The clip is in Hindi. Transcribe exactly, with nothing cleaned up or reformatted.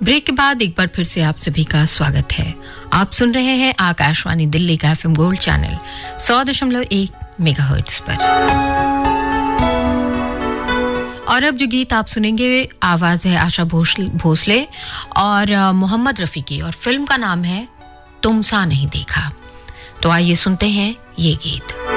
ब्रेक के बाद एक बार फिर से आप सभी का स्वागत है। आप सुन रहे हैं आकाशवाणी दिल्ली का एफएम गोल्ड चैनल सौ दशमलव एक मेगाहर्ट्ज पर। और अब जो गीत आप सुनेंगे आवाज है आशा भोसले और मोहम्मद रफी की, और फिल्म का नाम है तुम सा नहीं देखा। तो आइए सुनते हैं ये गीत।